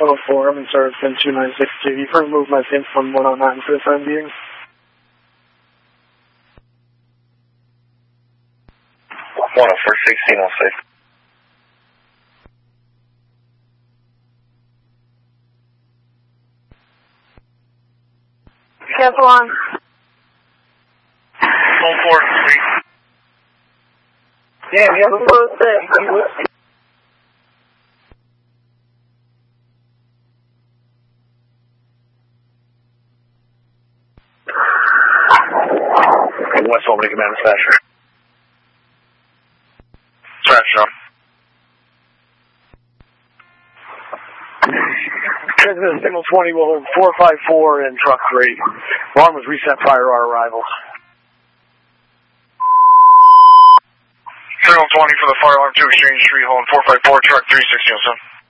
104, I'm in service in 2962. You can remove my pin from 109 for the time being. 104, 16, I'll say. Careful on. 104, sweet. Yeah, we have a 106. West Albany Command Dispatcher. Dispatcher on. Transmit signal 20 will hold 454 and truck 3. Alarm was reset prior to our arrival. Signal 20 for the fire alarm 2, exchange 3, holding 454, truck 3, 1607.